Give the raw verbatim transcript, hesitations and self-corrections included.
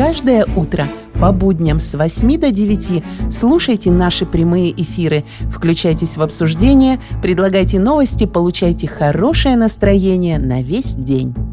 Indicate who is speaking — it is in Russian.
Speaker 1: Каждое утро по будням с восьми до девяти слушайте наши прямые эфиры, включайтесь в обсуждение, предлагайте новости, получайте хорошее настроение на весь день.